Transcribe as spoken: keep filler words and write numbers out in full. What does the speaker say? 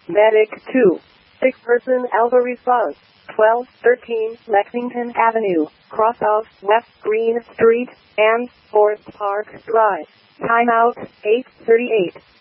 Medic two. Six-person Alpha response. twelve thirteen Lexington Avenue, cross of West Green Street and Forest Park Drive. Timeout eight thirty-eight.